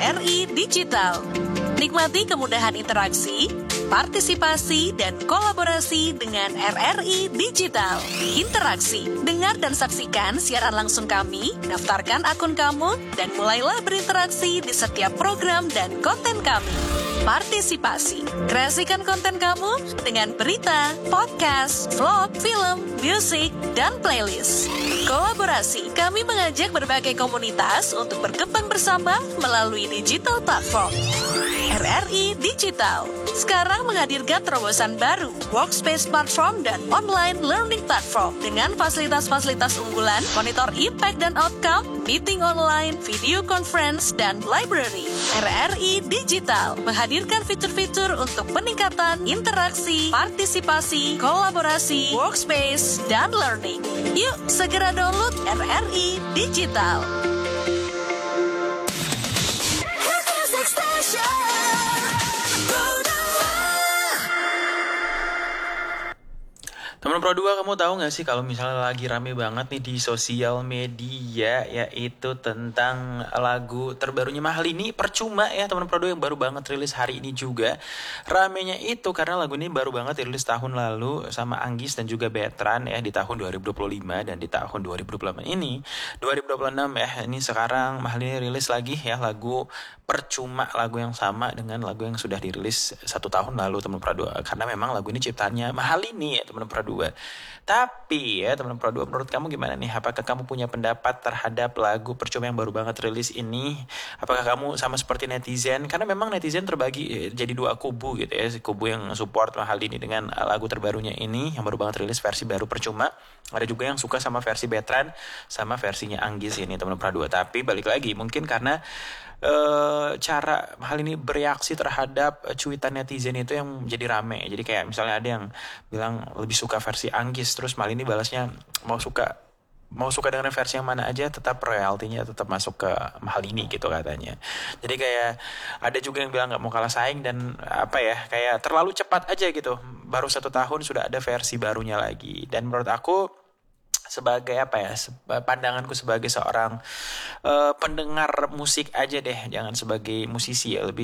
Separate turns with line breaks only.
RRI Digital. Nikmati kemudahan interaksi, partisipasi, dan kolaborasi dengan RRI Digital. Interaksi, dengar dan saksikan siaran langsung kami, daftarkan akun kamu, dan mulailah berinteraksi di setiap program dan konten kami. Partisipasi, kreasikan konten kamu dengan berita, podcast, vlog, film, musik, dan playlist. Kolaborasi, kami mengajak berbagai komunitas untuk berkembang bersama melalui digital platform. RRI Digital sekarang menghadirkan terobosan baru, workspace platform dan online learning platform dengan fasilitas-fasilitas unggulan, monitor impact dan outcome, meeting online, video conference, dan library. RRI Digital menghadirkan fitur-fitur untuk peningkatan interaksi, partisipasi, kolaborasi, workspace, dan learning. Yuk, segera download RRI Digital.
Teman Pro 2, kamu tahu gak sih kalau misalnya lagi rame banget nih di sosial media, yaitu tentang lagu terbarunya Mahalini, Percuma ya teman Pro 2 yang baru banget rilis hari ini juga. Ramenya itu karena lagu ini baru banget rilis tahun lalu sama Anggis dan juga Betran ya di tahun 2025, dan di tahun 2026 ya, ini sekarang Mahalini rilis lagi ya lagu Percuma, lagu yang sama dengan lagu yang sudah dirilis 1 tahun lalu teman Pro 2, karena memang lagu ini ciptaannya Mahalini ya teman Pro 2. Tapi ya teman Pro 2, menurut kamu gimana nih? Apakah kamu punya pendapat terhadap lagu Percuma yang baru banget rilis ini? Apakah kamu sama seperti netizen? Karena memang netizen terbagi jadi 2 kubu gitu ya. Kubu yang support Mahalini dengan lagu terbarunya ini yang baru banget rilis versi baru Percuma. Ada juga yang suka sama versi Betran sama versinya Anggis ini teman Pro 2. Tapi balik lagi, mungkin karena cara Mahalini bereaksi terhadap cuitan netizen itu yang jadi rame. Jadi kayak misalnya ada yang bilang lebih suka versi Anggis, terus Mahalini balasnya mau suka dengan versi yang mana aja tetap royaltinya tetap masuk ke Mahalini gitu katanya. Jadi kayak ada juga yang bilang gak mau kalah saing dan kayak terlalu cepat aja gitu, baru 1 tahun sudah ada versi barunya lagi. Dan menurut aku sebagai pandanganku sebagai seorang pendengar musik aja deh, jangan sebagai musisi ya, lebih